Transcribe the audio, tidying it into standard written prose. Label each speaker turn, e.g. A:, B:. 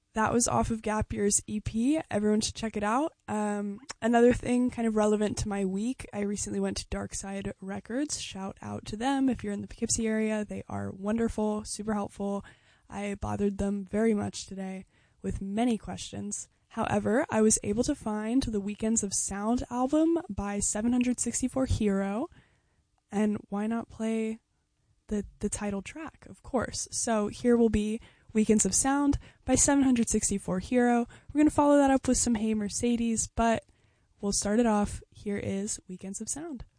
A: that was off of Gap Year's EP. Everyone should check it out. Another thing kind of relevant to my week, I recently went to Darkside Records. Shout out to them if you're in the Poughkeepsie area. They are wonderful, super helpful. I bothered them very much today with many questions. However, I was able to find the Weekends of Sound album by 764 Hero, and why not play the title track, of course. So here will be Weekends of Sound by 764 Hero. We're going to follow that up with some Hey Mercedes, but we'll start it off. Here is Weekends of Sound.